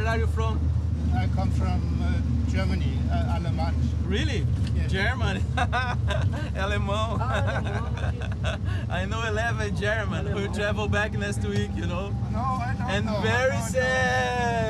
are you from? I come from Germany, Allemand. Really? Yes. German? Alemão. I know 11 German who travel back next week, you know. No, I don't And know. very I don't know. sad.